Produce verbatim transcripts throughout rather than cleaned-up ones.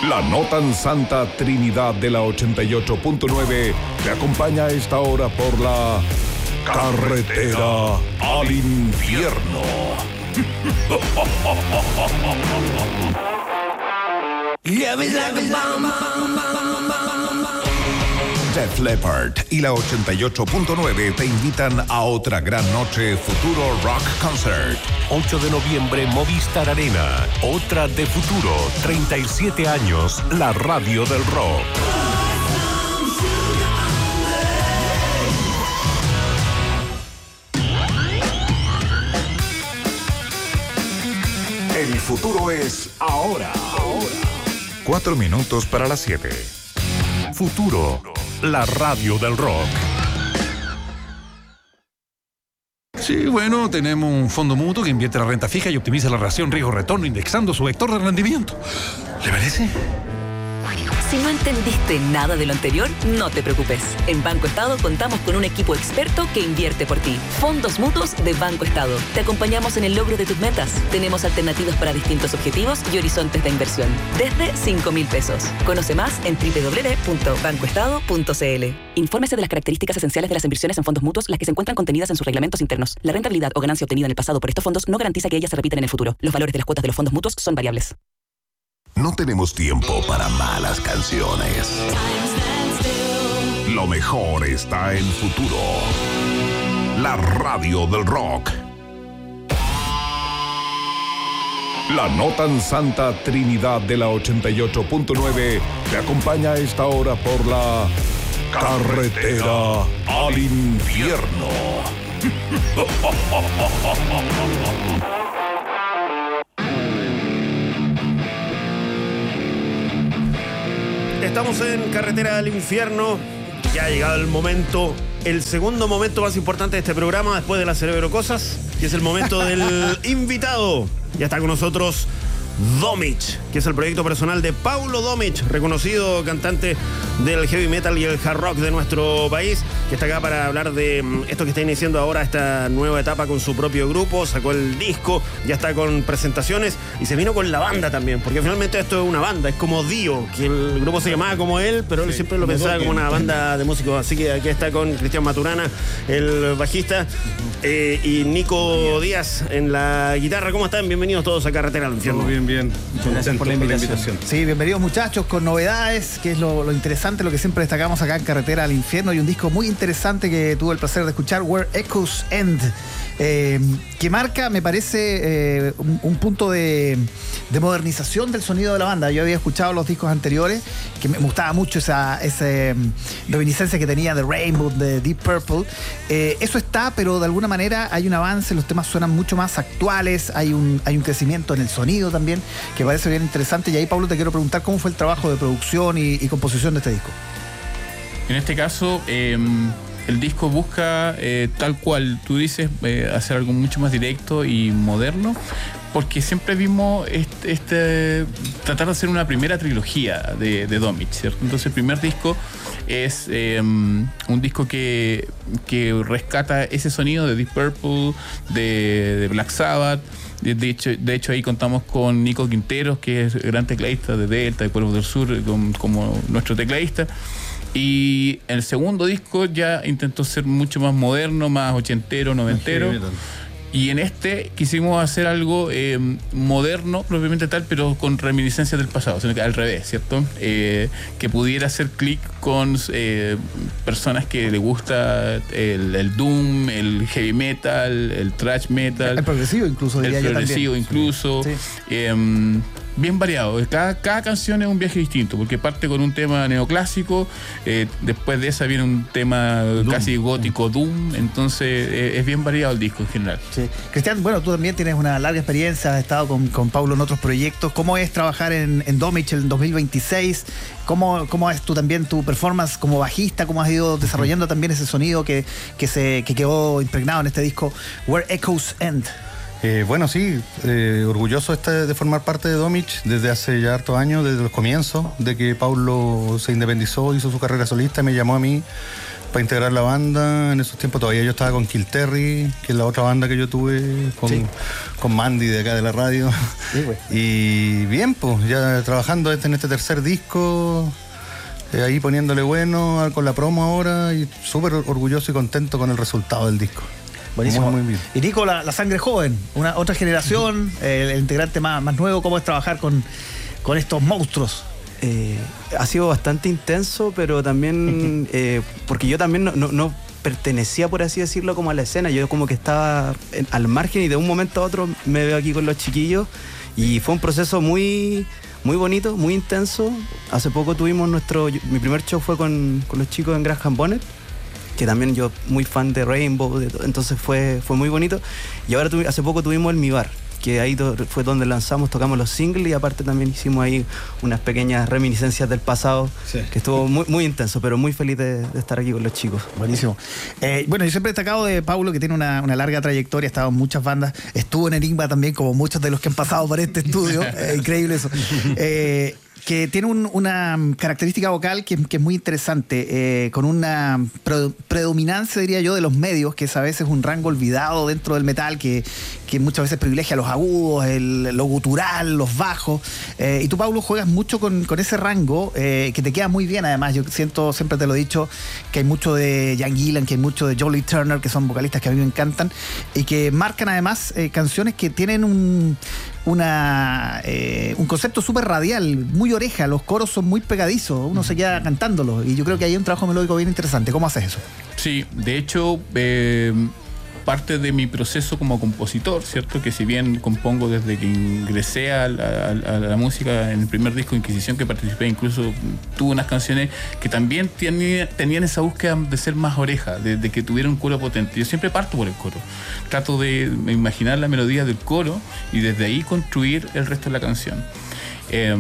La no tan santa Trinidad de la ochenta y ocho punto nueve te acompaña a esta hora por la carretera al infierno. Def Leppard y la ochenta y ocho punto nueve te invitan a otra gran noche Futuro Rock Concert. ocho de noviembre, Movistar Arena. Otra de Futuro. treinta y siete años, la radio del rock. El futuro es ahora. Ahora. Cuatro minutos para las siete. Futuro, la radio del rock. Sí, bueno, tenemos un fondo mutuo que invierte la renta fija y optimiza la relación riesgo-retorno indexando su vector de rendimiento. ¿Le parece? Si no entendiste nada de lo anterior, no te preocupes. En Banco Estado contamos con un equipo experto que invierte por ti. Fondos mutuos de Banco Estado. Te acompañamos en el logro de tus metas. Tenemos alternativas para distintos objetivos y horizontes de inversión. Desde cinco mil pesos. Conoce más en doble u doble u doble u punto banco estado punto c l. Infórmese de las características esenciales de las inversiones en fondos mutuos, las que se encuentran contenidas en sus reglamentos internos. La rentabilidad o ganancia obtenida en el pasado por estos fondos no garantiza que ellas se repitan en el futuro. Los valores de las cuotas de los fondos mutuos son variables. No tenemos tiempo para malas canciones. Lo mejor está en Futuro. La radio del rock. La no tan santa Trinidad de la ochenta y ocho punto nueve te acompaña a esta hora por la carretera al infierno. Estamos en Carretera al Infierno. Ya ha llegado el momento, el segundo momento más importante de este programa después de las Cerebro Cosas, que es el momento del invitado. Ya está con nosotros Domich, que es el proyecto personal de Paulo Domich, reconocido cantante del heavy metal y el hard rock de nuestro país, que está acá para hablar de esto que está iniciando ahora, esta nueva etapa con su propio grupo. Sacó el disco, ya está con presentaciones y se vino con la banda también, porque finalmente esto es una banda, es como Dio, que el grupo se llamaba como él, pero él sí, siempre lo pensaba como una banda de músicos. Así que aquí está con Cristian Maturana, el bajista, eh, y Nico Díaz en la guitarra. ¿Cómo están? Bienvenidos todos a Carretera al Infierno. Muy bien, bien. Gracias por la, por la invitación. Sí, bienvenidos muchachos, con novedades, que es lo, lo interesante, lo que siempre destacamos acá en Carretera al Infierno, y un disco muy interesante que tuve el placer de escuchar, Where Echoes End, eh, que marca, me parece, eh, un, un punto de, de modernización del sonido de la banda. Yo había escuchado los discos anteriores, que me gustaba mucho esa, esa reminiscencia que tenía de Rainbow, de Deep Purple. Eh, eso está, pero de alguna manera hay un avance, los temas suenan mucho más actuales, hay un, hay un crecimiento en el sonido también, que parece bien interesante. Y ahí, Pablo, te quiero preguntar cómo fue el trabajo de producción y, y composición de este disco. En este caso, eh, el disco busca, eh, tal cual tú dices, eh, hacer algo mucho más directo y moderno, porque siempre vimos este, este tratar de hacer una primera trilogía de, de Domich, ¿cierto? Entonces el primer disco es eh, un disco que, que rescata ese sonido de Deep Purple, de, de Black Sabbath. De, de, hecho, de hecho ahí contamos con Nico Quinteros, que es gran tecladista de Delta, de Cuervos del Sur, con, como nuestro tecladista. Y el segundo disco ya intentó ser mucho más moderno, más ochentero, noventero. Y en este quisimos hacer algo eh, moderno, propiamente tal, pero con reminiscencias del pasado, sino que al revés, ¿cierto? Eh, que pudiera hacer clic con eh, personas que les gusta el, el doom, el heavy metal, el thrash metal. El progresivo incluso, diría yo también. El progresivo incluso. Sí. Eh, bien variado. Cada, cada canción es un viaje distinto, porque parte con un tema neoclásico, eh, después de esa viene un tema Doom. Casi gótico, Doom, entonces eh, es bien variado el disco en general. Sí. Cristian, bueno, tú también tienes una larga experiencia, has estado con, con Paulo en otros proyectos. ¿Cómo es trabajar en, en Domich en dos mil veintiséis? ¿Cómo, cómo es tú también tu performance como bajista? ¿Cómo has ido desarrollando también ese sonido que, que, se, que quedó impregnado en este disco, Where Echoes End? Eh, bueno, sí, eh, orgulloso este de formar parte de Domich desde hace ya hartos años, desde los comienzos, de que Paulo se independizó, hizo su carrera solista, me llamó a mí para integrar la banda. En esos tiempos todavía yo estaba con Kill Terry, que es la otra banda que yo tuve, con, sí. con Mandy de acá de la radio. Sí, pues. Y bien, pues ya trabajando en este tercer disco, eh, ahí poniéndole bueno con la promo ahora, y súper orgulloso y contento con el resultado del disco. Buenísimo. Muy, muy bien. Y Nico, la, la sangre joven, una otra generación, el, el integrante más, más nuevo. ¿Cómo es trabajar con, con estos monstruos? Eh, ha sido bastante intenso, pero también eh, porque yo también no, no, no pertenecía, por así decirlo, como a la escena. Yo como que estaba en, al margen, y de un momento a otro me veo aquí con los chiquillos, y fue un proceso muy muy bonito, muy intenso. Hace poco tuvimos nuestro mi primer show fue con, con los chicos en Graham Bonnet, que también yo muy fan de Rainbow, de todo, entonces fue, fue muy bonito. Y ahora tuvi, hace poco tuvimos el Mi Bar, que ahí to, fue donde lanzamos, tocamos los singles, y aparte también hicimos ahí unas pequeñas reminiscencias del pasado, sí. que estuvo muy, muy intenso, pero muy feliz de, de estar aquí con los chicos. Buenísimo. Eh, bueno, yo siempre he destacado de Paulo, que tiene una, una larga trayectoria, ha estado en muchas bandas, estuvo en Enigma también, como muchos de los que han pasado por este estudio, eh, increíble eso. Eh, que tiene un, una característica vocal que, que es muy interesante, eh, con una pre, predominancia, diría yo, de los medios, que es a veces un rango olvidado dentro del metal, que, que muchas veces privilegia los agudos, el, lo gutural, los bajos. Eh, y tú, Paulo, juegas mucho con, con ese rango, eh, que te queda muy bien, además. Yo siento, siempre te lo he dicho, que hay mucho de Ian Gillan, que hay mucho de Jolie Turner, que son vocalistas que a mí me encantan, y que marcan además eh, canciones que tienen un... Una, eh, un concepto súper radial, muy oreja, los coros son muy pegadizos, uno se queda cantándolos, y yo creo que hay un trabajo melódico bien interesante. ¿Cómo haces eso? Sí, de hecho, eh, parte de mi proceso como compositor, ¿cierto? Que si bien compongo desde que ingresé a la, a la música en el primer disco de Inquisición que participé, incluso tuve unas canciones que también tenía, tenían esa búsqueda de ser más oreja, de, de que tuviera un coro potente. Yo siempre parto por el coro, trato de imaginar la melodía del coro y desde ahí construir el resto de la canción. Eh,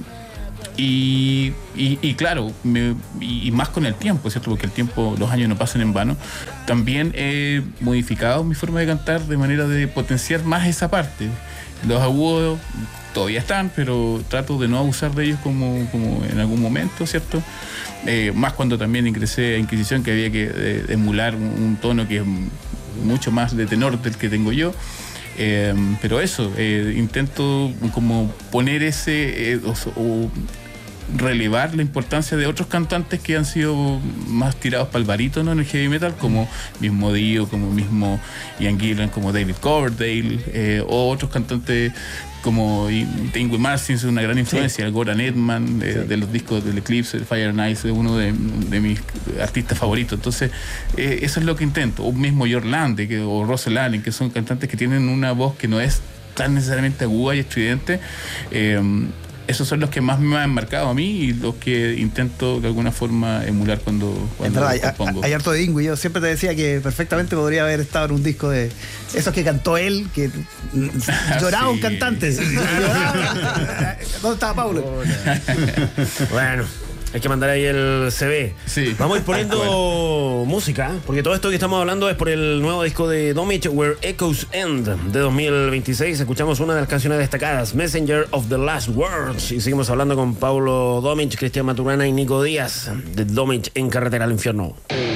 Y, y, y claro, me, y, y más con el tiempo, ¿cierto? Porque el tiempo, los años no pasan en vano. También he modificado mi forma de cantar de manera de potenciar más esa parte. Los agudos todavía están, pero trato de no abusar de ellos como, como en algún momento, ¿cierto? Eh, más cuando también ingresé a Inquisición, que había que eh, emular un, un tono que es mucho más de tenor del que tengo yo. Eh, pero eso, eh, intento como poner ese eh, o, o relevar la importancia de otros cantantes que han sido más tirados para el barítono en el heavy metal, como mismo Dio, como mismo Ian Gillan, como David Coverdale, eh, o otros cantantes como Yngwie Malmsteen, es una gran influencia, sí. Goran Edman, eh, sí. de los discos del Eclipse, de Fire and Ice, es uno de, de mis artistas favoritos. Entonces, eh, eso es lo que intento. O mismo Jorlande que, o Russell Allen, que son cantantes que tienen una voz que no es tan necesariamente aguda y estridente. Eh, esos son los que más me han marcado a mí y los que intento de alguna forma emular cuando, cuando verdad, compongo. Hay, hay harto de Yngwie. Yo siempre te decía que perfectamente podría haber estado en un disco de esos que cantó él, que lloraba sí. un cantante. Lloraba. ¿Dónde estaba Paulo? Bueno, hay que mandar ahí el C V. Sí. Vamos a ir poniendo bueno. música, porque todo esto que estamos hablando es por el nuevo disco de Domich, Where Echoes End, de dos mil veintiséis. Escuchamos una de las canciones destacadas, Messenger of the Last Words. Y seguimos hablando con Paulo Domich, Cristian Maturana y Nico Díaz, de Domich en Carretera al Infierno.